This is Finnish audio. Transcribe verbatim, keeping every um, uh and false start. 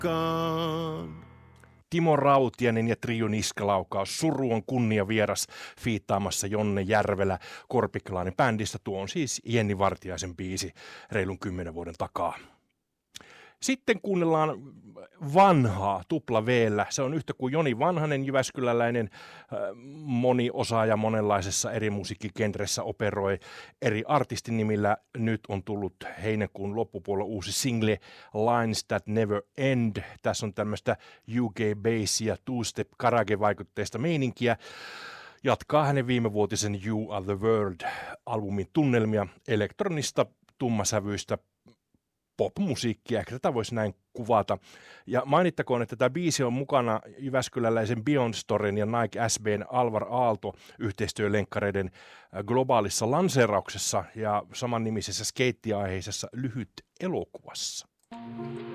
koskaan. Timo Rautiainen ja Trio Niskalaukaus. Suru on kunnia vieras fiittaamassa Jonne Järvelä Korpiklaanin bändistä. Tuo on siis Jenni Vartiaisen biisi reilun kymmenen vuoden takaa. Sitten kuunnellaan vanhaa tupla V:llä. Se on yhtä kuin Joni Vanhanen, jyväskyläläinen äh, moniosaaja monenlaisessa eri musiikkigenressä, operoi eri artistin nimillä. Nyt on tullut heinäkuun loppupuolella uusi single Lines That Never End. Tässä on tämmöistä U K-bass ja two-step karage-vaikutteista meininkiä. Jatkaa hänen viimevuotisen You Are The World-albumin tunnelmia, elektronista, tummasävyistä, pop-musiikkia, ehkä tätä voisi näin kuvata. Ja mainittakoon, että tämä biisi on mukana jyväskyläläisen Beyond Storen ja Nike S B:n Alvar Aalto yhteistyölenkkareiden globaalissa lanseerauksessa ja samannimisessä skeittiaiheisessa lyhyt elokuvassa.